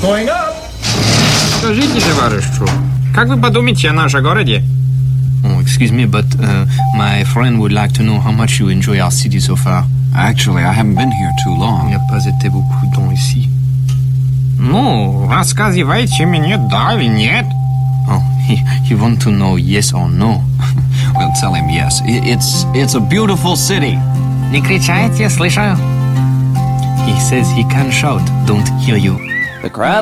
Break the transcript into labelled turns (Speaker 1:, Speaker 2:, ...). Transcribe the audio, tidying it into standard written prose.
Speaker 1: Going up!
Speaker 2: Скажите, товарищу, как вы подумаете о нашем городе?
Speaker 3: Oh, excuse me, but my friend would like to know how much you enjoy our city so far.
Speaker 4: Actually, I haven't been here too
Speaker 3: Il
Speaker 4: long.
Speaker 3: n'y a pas été beaucoup de temps ici.
Speaker 2: Ну, рассказывайте мне, да или нет.
Speaker 3: Oh, you want to know yes or no?
Speaker 4: Well, tell him yes. It's a beautiful city.
Speaker 2: Не кричайте, слышу.
Speaker 3: He says he can shout, don't hear you.
Speaker 5: The crowd